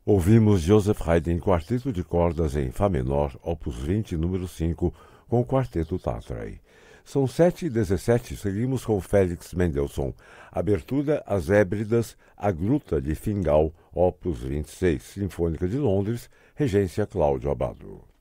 Ouvimos Joseph Haydn Quarteto de Cordas em Fá menor, opus 20, número 5, com o Quarteto Tatray. São 7h17, seguimos com Félix Mendelssohn. Abertura As Hébridas, A Gruta de Fingal, opus 26, Sinfônica de Londres, regência Cláudio Abbado.